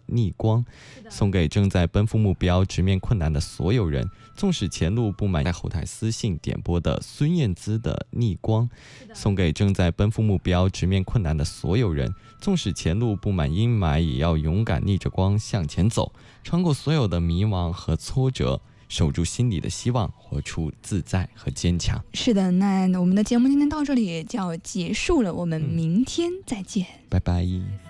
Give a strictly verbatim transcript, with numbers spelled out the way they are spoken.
逆光，送给正在奔赴目标、直面困难的所有人。纵使前路布满，在后台私信点播的孙燕姿的逆光，送给正在奔赴目标、直面困难的所有人。纵使前路布满阴霾，也要勇敢逆着光向前走，穿过所有的迷茫和挫折，守住心里的希望，活出自在和坚强。 是的，那我们的节目今天到这里就要结束了，我们明天再见， 拜拜。